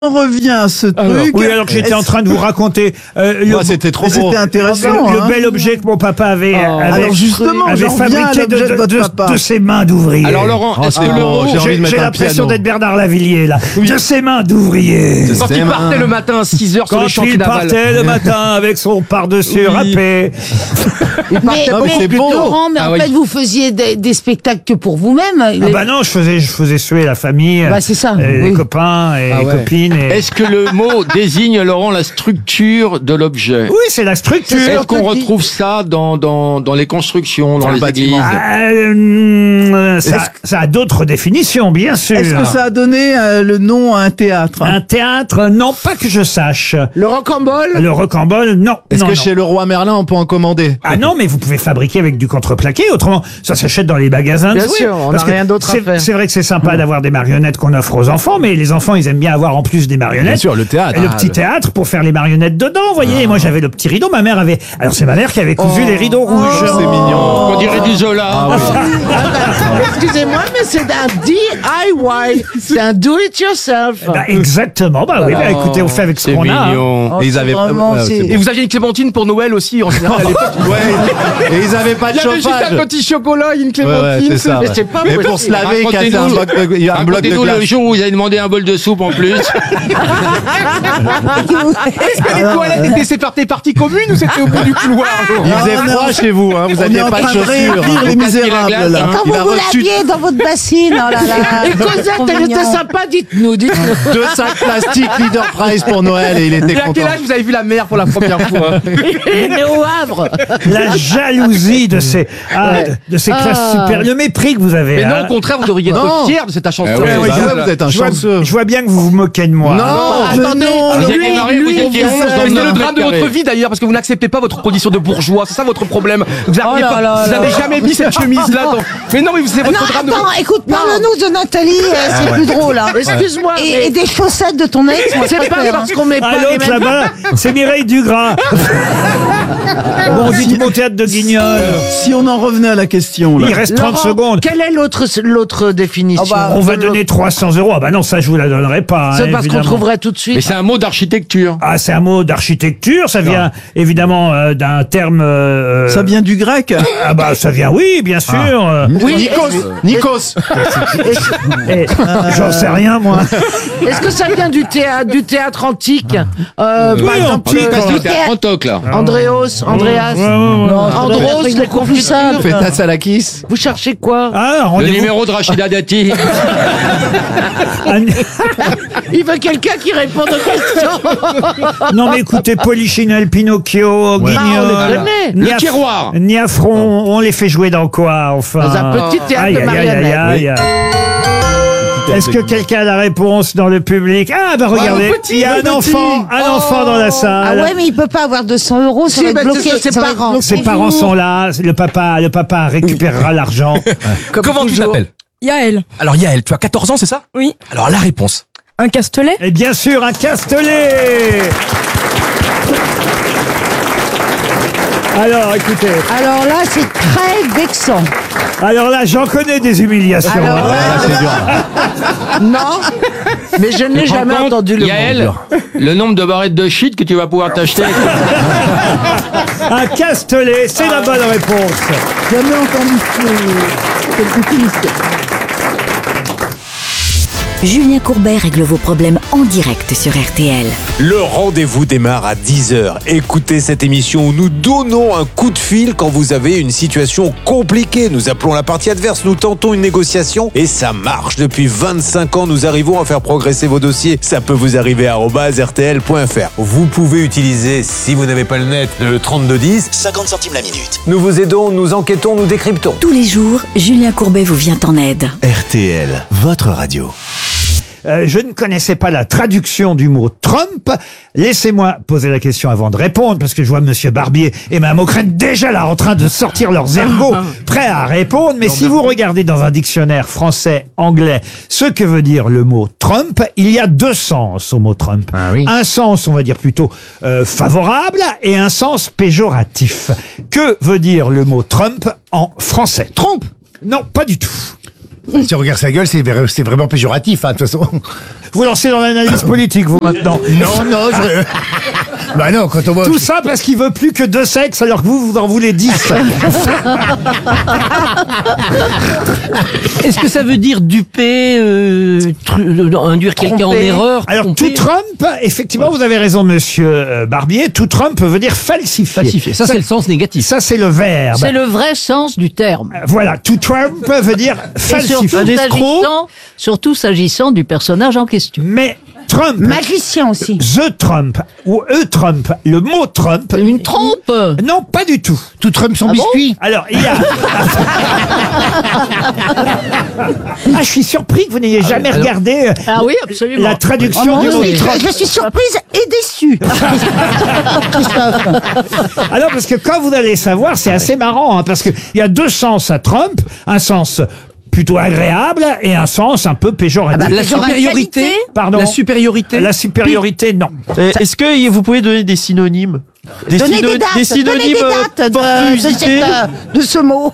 On revient à ce truc. Oui, alors que j'étais en train de vous raconter c'était trop beau. C'était intéressant. le bel objet que mon papa avait Alors justement, avait j'en reviens à fabriqué l'objet de votre papa. de ses mains d'ouvrier. Alors Laurent, est-ce que le mot... j'ai envie de mettre J'ai un l'impression piano. d'être Bernard Lavillier, là. De ses mains d'ouvrier. Quand il partait le matin à 6h sur Quand les chantiers il navals. partait le matin avec son pardessus râpé. Mais c'est beau. Laurent, mais Ah en oui. fait, vous faisiez des spectacles que pour vous-même. Ah bah non, je faisais suer la famille, Bah, c'est ça, les oui. copains et Ah les ouais. copines. Et... Est-ce que le mot désigne, Laurent, la structure de l'objet? Oui, c'est la structure. Est-ce qu'on retrouve ça dans les constructions, dans les églises? Ça a d'autres définitions, bien sûr. Est-ce que ça a donné le nom à un théâtre? Un théâtre, non, pas que je sache. Le rocambole. Le rocambole, non. Est-ce non, que non. chez le roi Merlin, on peut en commander? Ah non, mais vous pouvez fabriquer avec du contreplaqué. Autrement, ça s'achète dans les magasins. Bien de jouets. sûr, on Parce n'a que rien d'autre à c'est- faire. C'est vrai que c'est sympa d'avoir des marionnettes qu'on offre aux enfants, mais les enfants, ils aiment bien avoir en plus des marionnettes. Bien sûr, le théâtre. Et le petit théâtre pour faire les marionnettes dedans, vous voyez. Et moi, j'avais le petit rideau. Ma mère avait. Alors, c'est ma mère qui avait cousu les rideaux rouges. C'est mignon. On dirait du Zola. Excusez-moi, mais c'est un DIY. C'est un do-it-yourself. Bah, exactement. Bah oui. Bah, écoutez, on fait avec ce C'est qu'on a. hein. mignon. Et ils avaient Vraiment, c'est- c'est Et vous aviez une clémentine pour Noël aussi, en général, à l'époque. Ouais. Et ils avaient pas de Il y avait juste chauffage. un petit chocolat, une Ouais, clémentine. c'est ça. Mais ouais. c'est pas Mais pour possible. se laver, casser un bloc de, il y a un bloc de Racontez-nous le glace. jour où vous avez demandé un bol de soupe en plus. Est-ce que les toilettes étaient séparées parties communes ou c'était au bout du couloir? Il faisait froid chez vous, hein. Vous On est aviez en pas de train de chaussures. réécrire Les Misérables, là. Quand Il vous a vous reçu laviez dans votre bassine, oh là là. Et Cosette, elle était sympa, dites-nous. 2 sacs plastiques Leader Price pour Noël et il était Et à quel content. âge vous avez vu la mer pour la première fois? Mais au Havre. La jalousie de ces, de ces classes Ah. supérieures. Le mépris que vous avez. Mais non, hein. au contraire, vous devriez être Non. fier de cette chanson. Ouais, ouais, bah je- ouais, vous êtes un Je vois, chanceux. je vois bien que vous vous moquez de moi. Non, Attendez, Vous avez lui, démarré, vous lui, étiez vous 11 savez- dans C'est le le drame de votre vie d'ailleurs, parce que vous n'acceptez pas votre condition de bourgeois. C'est ça votre problème. Vous n'avez Oh là là là. jamais mis cette chemise-là. Mais non, mais c'est Non, votre drame de attends, écoute, parle-nous de Nathalie, c'est plus drôle. Hein. Excuse-moi. Et des chaussettes de ton ex, moi, c'est pas parce qu'on met Ah, pas les l'autre mêmes... là-bas, c'est Mireille Dugras. Bon, dites mon théâtre de Guignol. Si on en revenait à la question, là. Il reste 30 Laurent, secondes. Quelle est l'autre définition? On va donner 300 €. Ah bah non, ça je vous la donnerai pas. C'est hein, parce qu'on évidemment. trouverait tout de Mais suite. c'est un mot d'architecture. Ah, c'est un mot d'architecture. Ça vient évidemment d'un terme. Ça vient du grec. Ah bah ça vient, oui, bien sûr. Oui, Nikos. Eh, J'en sais rien moi. est-ce que ça vient du théâtre antique? Par exemple, antique, du C'est un pantoc, là. Andréos, Andreas, Andros, les confussables. Faites à la kiss. Vous cherchez quoi? Ah, Le rendez-vous. numéro de Rachida Dati. Il veut quelqu'un qui réponde aux questions. Non mais écoutez, Polichinelle, Pinocchio, Guignol, Ah, on les connaît. Le tiroir. Niafron, on les fait jouer dans quoi enfin? Dans un petit théâtre Aïe, de aïe, aïe, aïe, marionnettes. aïe. Est-ce que quelqu'un a la réponse dans le public? Ah bah regardez, le petit, il y a le un enfant, petit. un enfant dans la Ah salle. ouais, mais il peut pas avoir 200 €, ça Si, va être bah, bloqué. c'est ses ça va être parents. bloqué. Ses parents sont là, le papa récupérera l'argent. Comment tu t'appelles? Yael. Alors Yael, tu as 14 ans, c'est ça? Oui. Alors la réponse. Un castelet. Et bien sûr, un castelet. Alors, écoutez, Alors là, c'est très vexant. alors là, j'en connais des humiliations. Alors hein. non, mais je n'ai jamais Par contre, entendu le Yael, mot. le nombre de barrettes de shit que tu vas pouvoir t'acheter. Un castelet, c'est la bonne réponse. Jamais entendu cette définition. Julien Courbet règle vos problèmes en direct sur RTL. Le rendez-vous démarre à 10h. Écoutez cette émission où nous donnons un coup de fil quand vous avez une situation compliquée. Nous appelons la partie adverse, nous tentons une négociation et ça marche. Depuis 25 ans, nous arrivons à faire progresser vos dossiers. Ça peut vous arriver à @rtl.fr. Vous pouvez utiliser, si vous n'avez pas le net, le 3210. 50 centimes la minute. Nous vous aidons, nous enquêtons, nous décryptons. Tous les jours, Julien Courbet vous vient en aide. RTL, votre radio. Je ne connaissais pas la traduction du mot Trump. Laissez-moi poser la question avant de répondre, parce que je vois Monsieur Barbier et Mme Ockrent déjà là en train de sortir leurs ergots, prêts à répondre. Mais si vous regardez dans un dictionnaire français-anglais ce que veut dire le mot Trump, il y a 2 sens au mot Trump. Un sens, on va dire plutôt favorable, et un sens péjoratif. Que veut dire le mot Trump en français? Trompe. Non, pas du tout. Si on regarde sa gueule, c'est vraiment péjoratif, hein, de toute façon. Vous lancez dans l'analyse politique, vous, maintenant. Non, bah non, quand on voit... Tout ça parce qu'il veut plus que 2 sexes, alors que vous en voulez 10. Est-ce que ça veut dire duper, induire quelqu'un en erreur? Alors, tromper? tout Trump, effectivement, vous avez raison, monsieur Barbier, tout Trump veut dire falsifier. Falsifier. Ça, c'est le sens négatif. Ça, c'est le verbe. C'est le vrai sens du terme. Voilà, tout Trump veut dire Et falsifier. surtout s'agissant du personnage en question. Mais Trump, Magicien aussi. The Trump ou Trump, le mot Trump. Une trompe. Non, pas du tout. Tout Trump son Ah bon biscuit. Alors, il y a. Je suis surpris que vous n'ayez jamais regardé Ah oui, absolument. la traduction du mot Trump. Je suis surprise et déçue. Christophe. Alors, parce que quand vous allez savoir, c'est assez marrant, hein, parce qu'il y a 2 sens à Trump, un sens plutôt agréable et un sens un peu péjoratif. La supériorité? Pardon. La supériorité? La supériorité, non. Est-ce que vous pouvez donner des synonymes? Donnez des dates, synonymes de ce mot.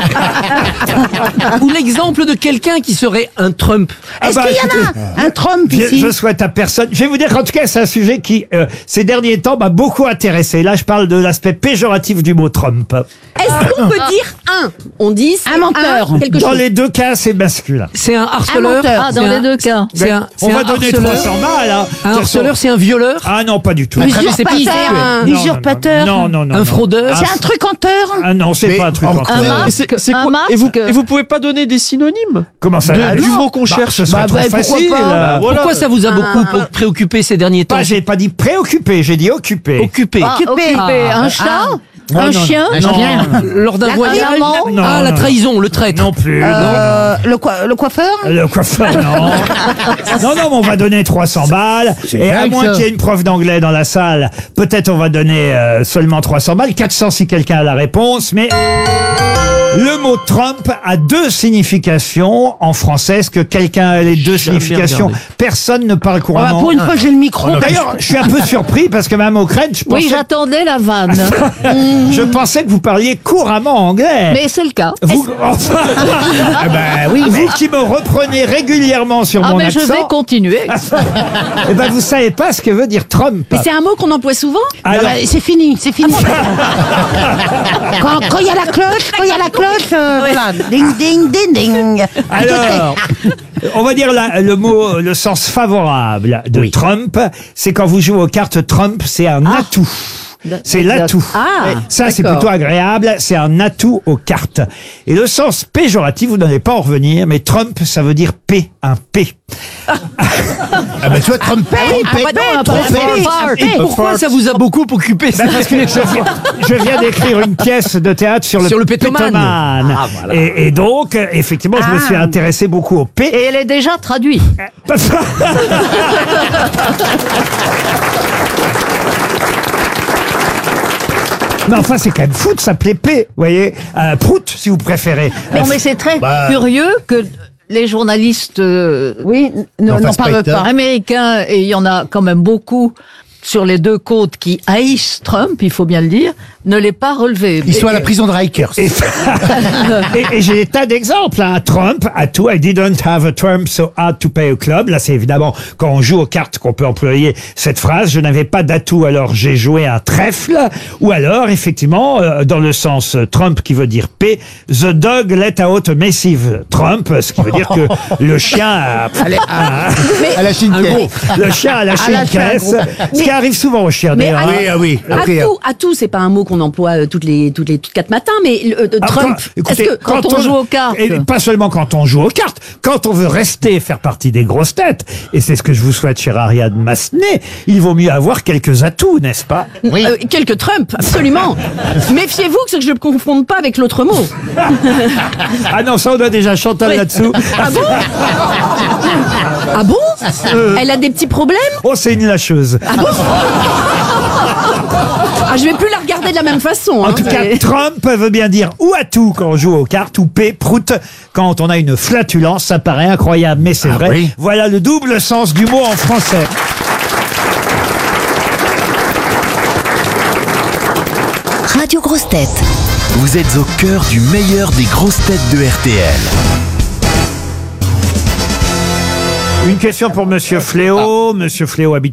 Ou l'exemple de quelqu'un qui serait un Trump. Est-ce qu'il y en a un Trump ici? Je souhaite à personne. Je vais vous dire qu'en tout cas, c'est un sujet qui, ces derniers temps, m'a beaucoup intéressé. Là, je parle de l'aspect péjoratif du mot Trump. Est-ce qu'on peut dire un? On dit Un menteur. quelque Dans chose. les 2 cas, c'est masculin. C'est un harceleur? menteur. Ah, dans les 2 cas. On va donner 300 balles. Hein. Un harceleur, c'est un violeur? Ah non, pas du tout. Usurpateur. Non. Un fraudeur? C'est un truc en tort. Ah non, c'est pas un truc en Un masque, un masque. Et vous pouvez pas donner des synonymes? Comment ça Du mot qu'on cherche. Ce serait trop facile. Voilà. Pourquoi ça vous a beaucoup préoccupé ces derniers temps? J'ai pas dit préoccupé, j'ai dit occupé. Occupé. Occupé. Un chat. Non, Un non, chien. Lors d'un voyage? Non, Ah, la non, trahison, le traître. Non plus. Le coiffeur. Le coiffeur, non. Non, mais on va donner 300 balles. Et à moins qu'il y ait une prof d'anglais dans la salle, peut-être on va donner seulement 300 balles. 400 si quelqu'un a la réponse, mais... Le mot Trump a 2 significations en français. Est-ce que quelqu'un a les 2 significations? Personne ne parle couramment. Pour une fois, j'ai le micro. D'ailleurs, je suis un peu surpris parce que Mme O'Krent, Oui, j'attendais la vanne. je pensais que vous parliez couramment anglais. Mais c'est le cas. Vous, enfin, vous qui me reprenez régulièrement sur mon mais accent. je vais continuer. Eh ben, vous savez pas ce que veut dire Trump. Mais c'est un mot qu'on emploie souvent? Alors, C'est fini. Quand il y a la cloche, voilà. Ding, ding, ding, ding. alors, on va dire le sens favorable de Trump, c'est quand vous jouez aux cartes Trump, c'est un atout. C'est l'atout. Ça, c'est plutôt agréable. C'est un atout aux cartes. Et le sens péjoratif, vous n'allez pas en revenir, mais Trump, ça veut dire P, un P. Ah bah tu vois, Trump Et pourquoi ça vous a beaucoup occupé? Parce que je viens d'écrire une pièce de théâtre sur le pétoman. Ah, voilà. Et donc, effectivement, je me suis intéressé beaucoup au P. Et elle est déjà traduite. Mais enfin, c'est quand même fou de s'appeler P, vous voyez, Prout, si vous préférez. Non, mais c'est très curieux que les journalistes n'en parlent pas. américains, et il y en a quand même beaucoup sur les 2 côtes qui haïssent Trump, il faut bien le dire, ne l'ait pas relevé. Ils sont à la prison de Rikers. Et j'ai des tas d'exemples. Hein. Trump, à tout, I didn't have a Trump so hard to pay a club. Là, c'est évidemment quand on joue aux cartes qu'on peut employer cette phrase. Je n'avais pas d'atout, alors j'ai joué un trèfle. Ou alors, effectivement, dans le sens Trump qui veut dire P, the dog let out a massive Trump, ce qui veut dire que le chien a... À la chine. Le chien a lâché une caisse. Ce qui arrive souvent aux chiens, Mais d'ailleurs. Oui. Après, Atout, c'est pas un mot qu'on emploie toutes les 4 matins, mais Trump. Écoutez, Est-ce que quand on joue aux cartes. Et pas seulement quand on joue aux cartes, quand on veut rester et faire partie des grosses têtes, et c'est ce que je vous souhaite, chère Ariane Massenet, il vaut mieux avoir quelques atouts, n'est-ce pas? Quelques Trump, absolument. Méfiez-vous que je ne confonde pas avec l'autre mot. Ah non, ça on a déjà Chantal là-dessous. Ah bon? Ah bon? Elle a des petits problèmes? Oh, c'est une lâcheuse. Ah bon? Je vais plus la regarder de la même façon. En tout cas, Trump veut bien dire ou atout quand on joue aux cartes, ou P, prout, quand on a une flatulence. Ça paraît incroyable, mais c'est vrai. Oui. Voilà le double sens du mot en français. Radio Grosses Têtes. Vous êtes au cœur du meilleur des grosses têtes de RTL. Une question pour Monsieur Fléau. Monsieur Fléau habite